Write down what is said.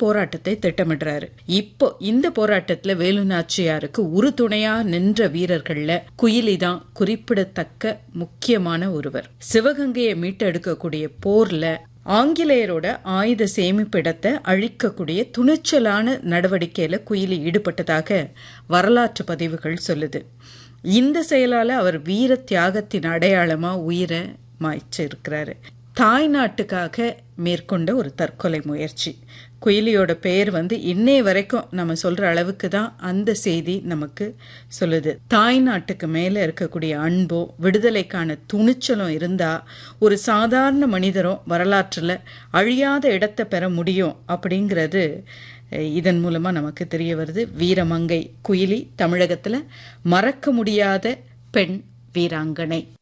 போராட்டத்தை திட்டமிடுறாரு. இப்போ இந்த போராட்டத்துல வேலு நாச்சியாருக்கு உறுதுணையா நின்ற வீரர்கள்ல குயிலி தான் குறிப்பிடத்தக்க முக்கியமான ஒருவர். சிவகங்கையை மீட்டெடுக்கக்கூடிய போர்ல ஆங்கிலேயரோட ஆயுத சேமிப்பிடத்தை அழிக்கக்கூடிய துணிச்சலான நடவடிக்கையில குயிலி ஈடுபட்டதாக வரலாற்று பதிவுகள் சொல்லுது. இந்த செயலால அவர் வீர தியாகத்தின் அடையாளமா உயிரை மாய்ச்சிருக்கிறாரு. தாய் நாட்டுக்காக மேற்கொண்ட ஒரு தற்கொலை முயற்சி. குயிலியோட பெயர் இன்னைய வரைக்கும் நம்ம சொல்ற அளவுக்கு தான் அந்த செய்தி நமக்கு சொல்லுது. தாய் நாட்டுக்கு மேல இருக்கக்கூடிய அன்போ விடுதலைக்கான துணிச்சலும் இருந்தா ஒரு சாதாரண மனிதரும் வரலாற்றுல அழியாத இடத்தை பெற முடியும் அப்படிங்கிறது இதன் மூலமா நமக்கு தெரிய வருது. வீரமங்கை குயிலி தமிழகத்துல மறக்க முடியாத பெண் வீராங்கனை.